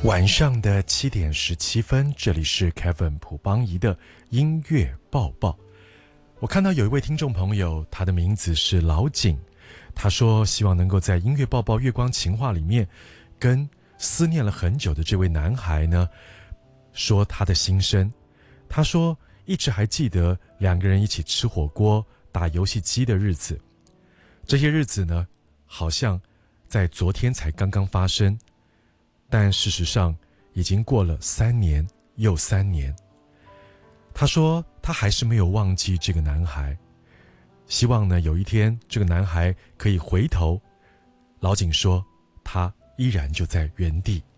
晚上的7:17，这里是 Kevin 朴邦仪的音乐报报。我看到有一位听众朋友，他的名字是老景，他说希望能够在音乐报报月光情话里面跟思念了很久的这位男孩呢说他的心声。他说一直还记得两个人一起吃火锅打游戏机的日子，这些日子呢好像在昨天才刚刚发生，但事实上已经过了3年又3年。他说他还是没有忘记这个男孩，希望呢有一天这个男孩可以回头。老景说他依然就在原地。